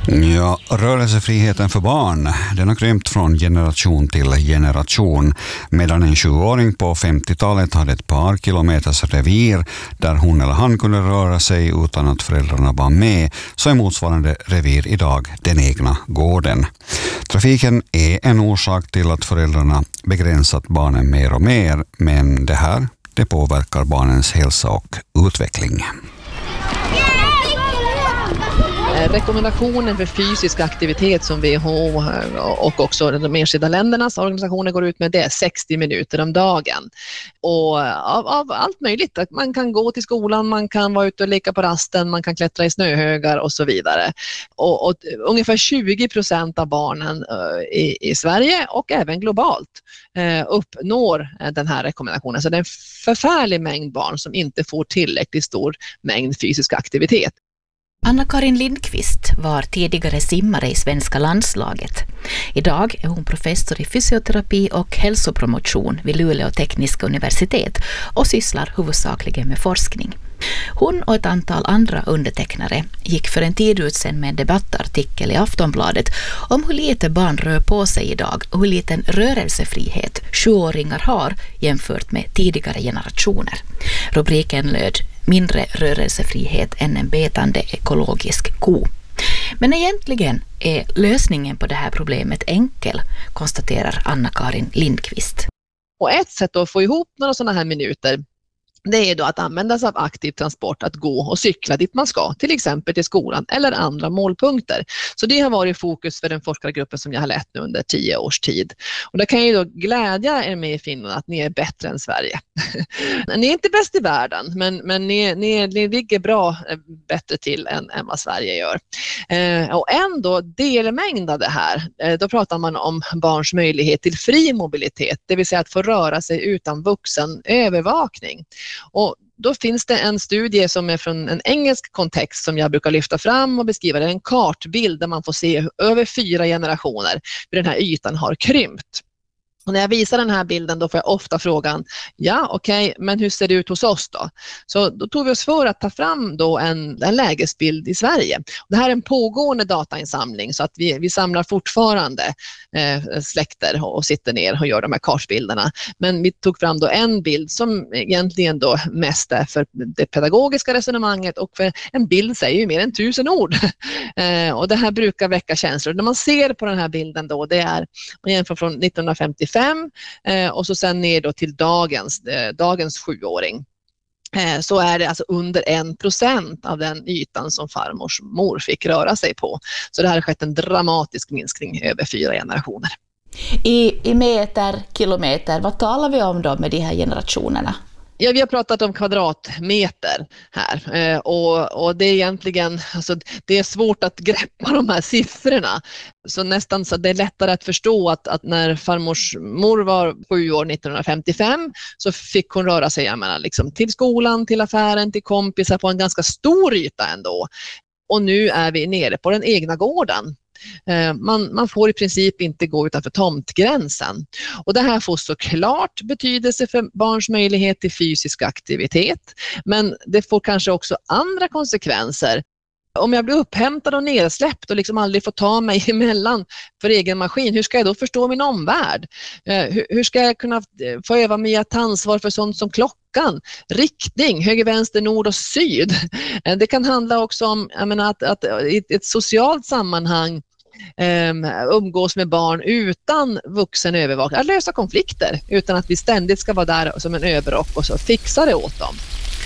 Ja, rörelsefriheten för barn, den har krympt från generation till generation. Medan en 20-åring på 50-talet hade ett par kilometers revir där hon eller han kunde röra sig utan att föräldrarna var med, så är motsvarande revir idag den egna gården. Trafiken är en orsak till att föräldrarna begränsat barnen mer och mer, men det påverkar barnens hälsa och utveckling. Rekommendationen för fysisk aktivitet som WHO och också de enskilda ländernas organisationer går ut med, det är 60 minuter om dagen. Och av allt möjligt. Man kan gå till skolan, man kan vara ute och leka på rasten, man kan klättra i snöhögar och så vidare. Och ungefär 20% av barnen i Sverige och även globalt uppnår den här rekommendationen. Så det är en förfärlig mängd barn som inte får tillräckligt stor mängd fysisk aktivitet. Anna-Karin Lindqvist var tidigare simmare i svenska landslaget. Idag är hon professor i fysioterapi och hälsopromotion vid Luleå tekniska universitet och sysslar huvudsakligen med forskning. Hon och ett antal andra undertecknare gick för en tid ut sen med en debattartikel i Aftonbladet om hur lite barn rör på sig idag och hur liten rörelsefrihet 7-åringar har jämfört med tidigare generationer. Rubriken löd "Mindre rörelsefrihet än en betande ekologisk ko". Men egentligen är lösningen på det här problemet enkel, konstaterar Anna-Karin Lindqvist. Och ett sätt att få ihop några sådana här minuter, det är då att använda sig av aktiv transport, att gå och cykla dit man ska, till exempel till skolan eller andra målpunkter. Så det har varit fokus för den forskargruppen som jag har lett nu under 10 års tid. Och det kan ju då glädja er med i Finland att ni är bättre än Sverige. Ni är inte bäst i världen, men ni ligger bra bättre till än vad Sverige gör. Och ändå delmängd av det här, då pratar man om barns möjlighet till fri mobilitet, det vill säga att få röra sig utan vuxen övervakning. Och då finns det en studie som är från en engelsk kontext som jag brukar lyfta fram och beskriva. Det är en kartbild där man får se över 4 generationer hur den här ytan har krympt. Och när jag visar den här bilden då får jag ofta frågan, men hur ser det ut hos oss då? Så då tog vi oss för att ta fram då en lägesbild i Sverige. Det här är en pågående datainsamling så att vi samlar fortfarande släkter och sitter ner och gör de här kartbilderna. Men vi tog fram då en bild som egentligen då mest är för det pedagogiska resonemanget, och för en bild säger ju mer än 1000 ord. Och det här brukar väcka känslor. När man ser på den här bilden då, det är man jämför från 1955 och så sen ner då till dagens 7-åring. Så är det alltså under 1% av den ytan som farmors mor fick röra sig på. Så det här har skett en dramatisk minskning över 4 generationer. I meter, kilometer, vad talar vi om då med de här generationerna? Ja, vi har pratat om kvadratmeter här och det är egentligen, alltså, det är svårt att greppa de här siffrorna. Så nästan så det är lättare att förstå att när farmors mor var 7 år 1955 så fick hon röra sig liksom, till skolan, till affären, till kompisar på en ganska stor yta ändå. Och nu är vi nere på den egna gården. Man får i princip inte gå utanför tomtgränsen. Och det här får såklart betydelse för barns möjlighet till fysisk aktivitet. Men det får kanske också andra konsekvenser. Om jag blir upphämtad och nedsläppt och liksom aldrig får ta mig emellan för egen maskin, hur ska jag då förstå min omvärld? Hur ska jag kunna få öva mig att ta ansvar för sånt som klockan, riktning, höger, vänster, nord och syd? Det kan handla också om att i ett socialt sammanhang umgås med barn utan vuxen övervakning, att lösa konflikter utan att vi ständigt ska vara där som en överrock och så fixa det åt dem.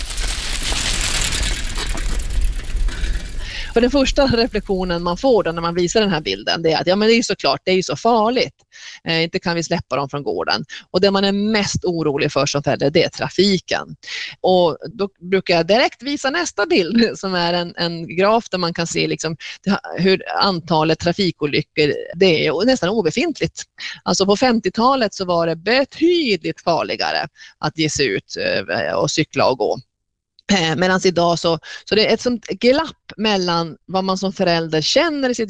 För den första reflektionen man får då när man visar den här bilden, det är att men det är såklart, det är ju så farligt. Inte kan vi släppa dem från gården. Och det man är mest orolig för som förälder, det är trafiken. Och då brukar jag direkt visa nästa bild som är en graf där man kan se liksom hur antalet trafikolyckor, det är nästan obefintligt. Alltså på 50-talet så var det betydligt farligare att ge sig ut och cykla och gå. Medan idag så det är ett sånt glapp mellan vad man som förälder känner i sitt